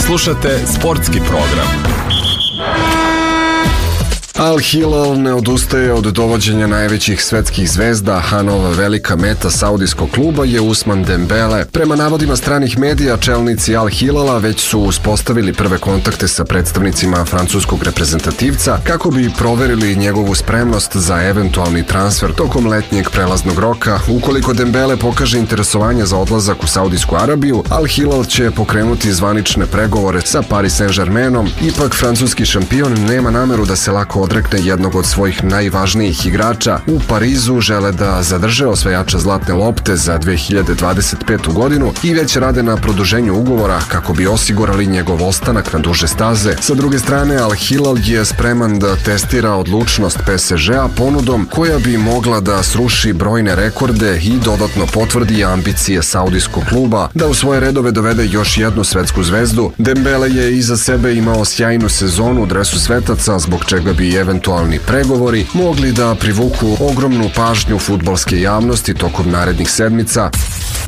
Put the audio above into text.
Slušate sportski program. Al Hilal ne odustaje od dovođenja najvećih svetskih zvezda, a nova velika meta saudijskog kluba je Usman Dembele. Prema navodima stranih medija, čelnici Al Hilala već su uspostavili prve kontakte sa predstavnicima francuskog reprezentativca kako bi proverili njegovu spremnost za eventualni transfer tokom letnjeg prelaznog roka. Ukoliko Dembele pokaže interesovanje za odlazak u Saudijsku Arabiju, Al Hilal će pokrenuti zvanične pregovore sa Paris Saint-Germainom. Ipak, francuski šampion nema nameru da se lako odrekne jednog od svojih najvažnijih igrača. U Parizu žele da zadrže osvajača zlatne lopte za 2025. godinu i već rade na produženju ugovora kako bi osigurali njegov ostanak na duže staze. Sa druge strane, Al Hilal je spreman da testira odlučnost PSG-a ponudom koja bi mogla da sruši brojne rekorde i dodatno potvrdi ambicije saudijskog kluba da u svoje redove dovede još jednu svetsku zvezdu. Dembele je iza sebe imao sjajnu sezonu u dresu svetaca, zbog čega bi eventualni pregovori mogli da privuku ogromnu pažnju fudbalske javnosti tokom narednih sedmica.